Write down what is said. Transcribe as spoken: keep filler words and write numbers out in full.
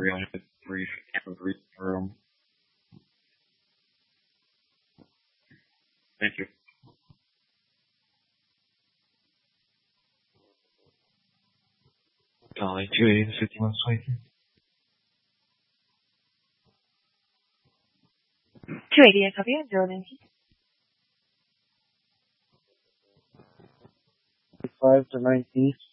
really brief brief room. Thank you. Dolly two eighty to fifty one twenty. two eighty, I copy. Zero ninety. Five to nineteen.